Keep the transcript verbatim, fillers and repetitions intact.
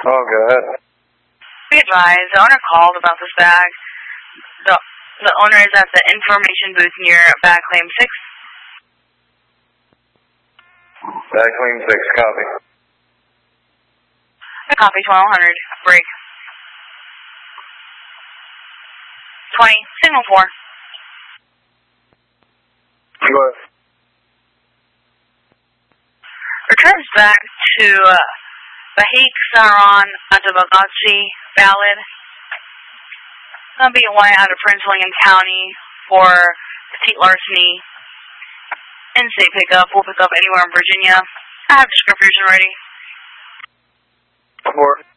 Oh, go ahead. Be advised, the owner called about this bag. The, the owner is at the information booth near bag claim six. Bag claim six, copy. A copy, twelve hundred, break. twenty, signal four. Go ahead. Returns back to uh, Bahik Saran Atabagachi valid. Gonna be a one out of Prince William County for petite larceny. In-state pickup. We'll pick up anywhere in Virginia. I have descriptors already. Four.